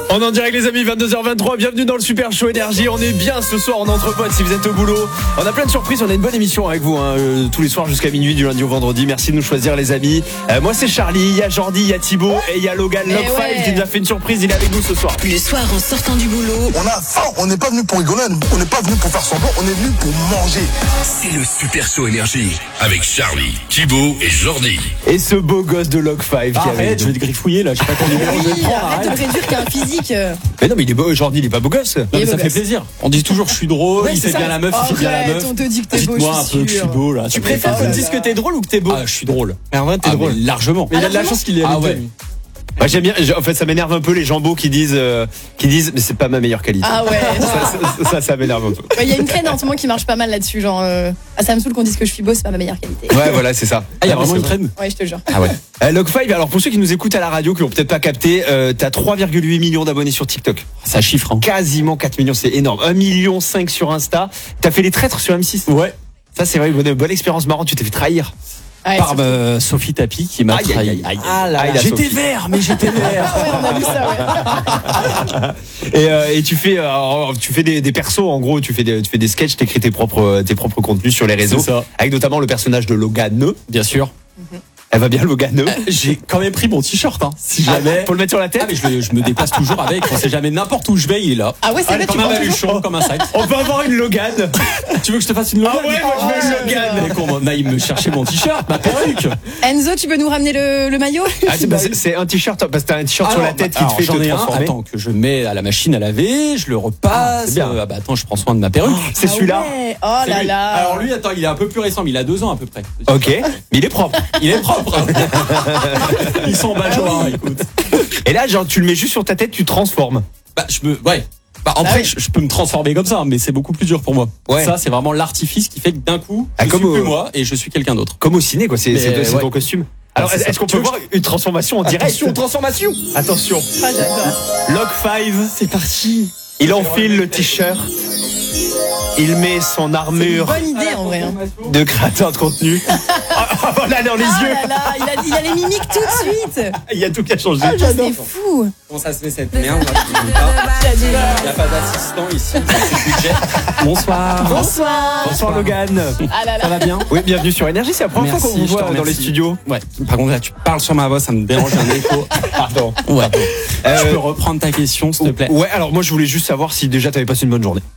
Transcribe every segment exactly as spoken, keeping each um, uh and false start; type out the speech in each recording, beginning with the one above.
On est en direct les amis, vingt-deux heures vingt-trois, bienvenue dans le Super Show Énergie. On est bien ce soir en entre potes si vous êtes au boulot. On a plein de surprises, on a une bonne émission avec vous hein, euh, tous les soirs jusqu'à minuit du lundi au vendredi. Merci de nous choisir les amis. Euh, moi c'est Charlie, il y a Jordi, il y a Thibaut et il y a Logan Lock ouais. five qui nous a fait une surprise, il est avec nous ce soir. Le soir en sortant du boulot. On a faim, on n'est pas venu pour rigoler, on n'est pas venu pour faire semblant, on est venu pour manger. C'est le Super Show Énergie avec Charlie, Thibaut et Jordi. Et ce beau gosse de Lock five qui est avec Arrête, je nous. vais te griffouiller là, je sais pas ton numéro, je vais le prendre, Arrête de arrête. me réduire qu'à un physique. Mais non mais il est beau, Jordi il est pas beau gosse. Non, mais Il est ça beau fait gosse. plaisir. On dit toujours je suis drôle, Ouais, il c'est fait ça. bien la meuf, il fait bien la Arrête, meuf. on te dit que t'es beau, Dites-moi je un suis peu que je suis sûre. beau là. Tu ça me préfères fait qu'on te plaisir. dise que t'es drôle ou que t'es beau? Ah, je suis drôle. Ah ouais, t'es Ah, drôle. mais largement. Mais il a de la chance qu'il est Ah avec ouais. toi, lui. Moi j'aime bien, en fait ça m'énerve un peu les jambos qui disent euh, qui disent mais c'est pas ma meilleure qualité. Ah ouais. Ça, ça, ça, ça m'énerve un peu. Il y a une traîne en ce moment qui marche pas mal là-dessus, genre euh, ah, ça me saoule qu'on dise que je suis beau, c'est pas ma meilleure qualité. Ouais voilà c'est ça. Ah, il y a Non, vraiment c'est une vrai. traîne. Ouais, je te jure. Ah ouais. Euh, Lock five, alors pour ceux qui nous écoutent à la radio, qui l'ont peut-être pas capté, euh, t'as trois virgule huit millions d'abonnés sur TikTok. Ça chiffre, hein. Quasiment quatre millions, c'est énorme. un million cinq sur Insta. T'as fait les traîtres sur M six. Ouais. Ça c'est vrai, une bonne, bonne expérience marrante, tu t'es fait trahir. Ouais, Par c'est- euh, Sophie Tapi qui m'a Aïe, aïe, trahi. aïe. Aïe, Ah là aïe. là, J'étais Sophie. vert, mais j'étais vert. Ah ouais, on a vu ça, ouais. Et, euh, et tu fais, euh, alors, tu fais des, des persos, en gros, tu fais des, tu fais des sketchs, t'écris tes propres, tes propres contenus sur les réseaux. C'est ça. Avec notamment le personnage de Logan. Bien sûr. Elle va bien Logan. J'ai quand même pris mon t-shirt, hein. Si jamais. Pour le mettre sur la tête. Ah, mais je, le- je me déplace toujours avec. On sait jamais n'importe où je vais, il est là. Ah ouais, c'est vrai, tu Comme un prends toujours. baluchon, comme un sac. On peut avoir une Logan. Tu veux que je te fasse une Logan? Ah ouais, moi je veux une Logan. Mais qu'on aille me chercher mon t-shirt, ma perruque. Enzo, tu peux nous ramener le, le maillot? Ah, c'est, bah, c'est- c'est un t-shirt, parce que t'as un t-shirt sur la tête qui te alors, fait j'en te ai un, transformer. attends, que je mets à la machine à laver, je le Ah, repasse. c'est bien. euh, ah bah attends, je prends soin de ma perruque. C'est Ah celui-là. ouais. Oh C'est là lui. là. Alors lui, attends, il est un peu plus récent, mais il a deux ans à peu près. Ok, mais il est propre. Il est propre. Ils sont bajois, écoute. Et là, genre, tu le mets juste sur ta tête, tu transformes. Bah je me, ouais. Bah en Ah fait, oui. je, je peux me transformer comme ça, mais c'est beaucoup plus dur pour moi. Ouais. Ça, c'est vraiment l'artifice qui fait que d'un coup, Ah, je comme suis plus au- moi et je suis quelqu'un d'autre. Comme au ciné, quoi. C'est, Mais, c'est, c'est ouais. ton costume. Alors, Ah, c'est est-ce ça. qu'on Tu peut veux voir une transformation en direct? Attention, transformation. Attention. Ah, j'adore. Lock five. C'est parti. Il enfile le t-shirt. Il met son armure Bonne idée en vrai. hein. de créateur de contenu. Ah, ah, voilà dans les Ah yeux. là là, il a, il a les mimiques tout de suite. Il y a tout qui a changé. Ah, c'est fou. Comment ça se fait cette merde là, je comprends pas. Il n'y a pas d'assistant ici, c'est le budget. Bonsoir. Bonsoir. Bonsoir Logan. Ah là Ça là. va bien? Oui, bienvenue sur Énergie. C'est la première Merci, fois qu'on vous je te voit dans les remercie. studios. Ouais. Par contre, là, tu parles sur ma voix, ça me dérange un écho. Pardon. Ouais. Euh, Je peux reprendre ta question, s'il te plaît. Ouais, alors moi je voulais juste savoir si déjà t'avais passé une bonne journée.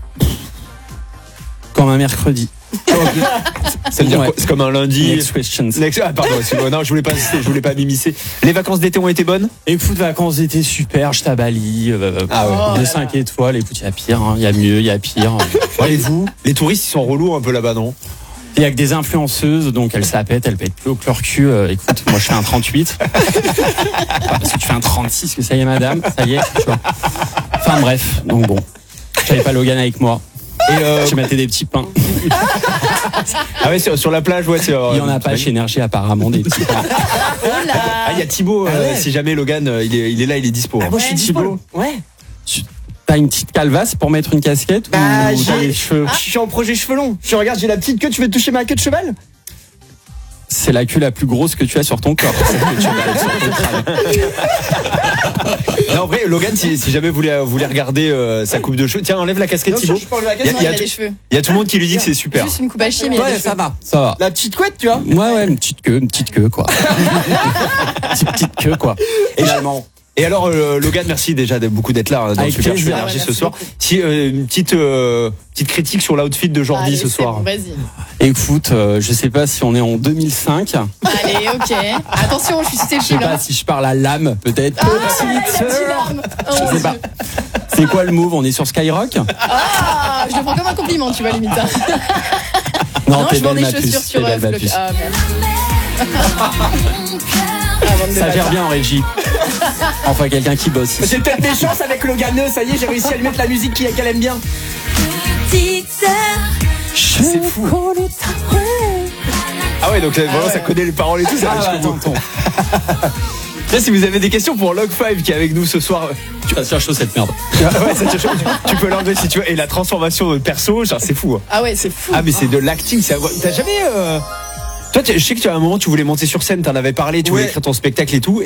Comme un mercredi. Ça veut dire Ouais. quoi? C'est comme un lundi. Next questions. Next- Ah pardon, excuse-moi. Non, je voulais pas insister, je voulais pas m'immiscer. Les vacances d'été ont été bonnes? Écoute, vacances d'été super, j'étais à Bali. Euh, Ah ouais. Oh de là cinq étoiles, écoute, il y a pire, hein, il y a mieux, il y a pire. Et vous? Les touristes ils sont relous un peu là-bas, non? Il y a que des influenceuses, donc elles s'appètent, elles pètent plus haut que leur cul. Euh, écoute, moi je fais un trente-huit. Pas parce que tu fais un trente-six que ça y est, madame, ça y est, tu vois. Enfin bref, donc bon. J'avais pas Logan avec moi. Et euh, Je mettais des petits pains. ah ouais, sur, sur la plage, ouais, c'est. euh, Il y en a pas chez Énergie apparemment, des petits pains. Oh là. Ah, il y a Thibaut, euh, Ah ouais. si jamais Logan, euh, il est, il est là, il est dispo. hein. moi, je suis dispo. Ouais. Tu as une petite calvasse pour mettre une casquette Bah, ou j'ai- t'as les cheveux? Je suis en projet cheveux longs. Je regarde, j'ai la petite queue, tu veux toucher ma queue de cheval? C'est la queue la plus grosse que tu as sur ton corps. Cette queue de cheval sur ton crâne. Non, en vrai, Logan, si, si jamais vous voulez, vous voulez regarder euh, sa coupe de cheveux, tiens, enlève la casquette, Non, Thibaut. je parle de la Il y a- Non, casquette. il y a a les tout- cheveux. Il y a tout le monde qui lui dit que c'est super. Juste une coupe à chier, mais il a des cheveux. va. Ça va. La petite couette, tu vois. Ouais, ouais, une petite queue, une petite queue, quoi. petite, petite queue, quoi. Également. Et alors, euh, Logan, merci déjà de beaucoup d'être là hein, dans Avec le Super plaisir. Show Énergie Ah ouais, ce merci soir. beaucoup. Si euh, une petite euh, petite critique sur l'outfit de Jordi Allez, ce c'est soir. bon, Vas-y. Écoute, euh, je sais pas si on est en deux mille cinq. Allez, ok. Attention, je suis Je sais susceptible. pas hein. si je parle à l'âme, peut-être. Ah, Petite la petite sœur. larme. Oh, Je mon sais pas. Dieu. C'est quoi le move? On est sur Skyrock? Ah, je le prends comme un compliment, tu vois, limite. hein. Non, t'es je vends belle des ma chaussures puce. sur T'es belle euh, ma Flock. puce. Ah, merde. Ah, bande de Ça gère bâtards. bien en régie. Enfin, quelqu'un qui bosse. J'ai peut-être des chances avec le Logan, ça y est, j'ai réussi à lui mettre la musique qu'il- qu'elle aime bien. C'est fou. Ah ouais, donc euh, vraiment ça connaît les paroles et tout, ça Ah, va ouais, jusqu'au bout. attends, attends. Là, si vous avez des questions pour Lock five qui est avec nous ce soir, Tu vas te faire chaud cette merde. ouais, ça te chauffe. Tu peux l'enlever si tu veux. Et la transformation de perso, genre, c'est fou. hein. Ah ouais, c'est fou. Ah mais c'est de l'acting. c'est- T'as jamais euh... Toi, tu- je sais que tu as un moment, tu voulais monter sur scène, t'en avais parlé, tu voulais Ouais. écrire ton spectacle et tout.